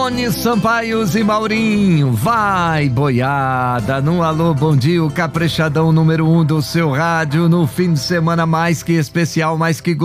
Rony Sampaios e Maurinho, vai boiada, no Alô Bom Dia, o caprichadão número 1 do seu rádio, no fim de semana mais que especial, mais que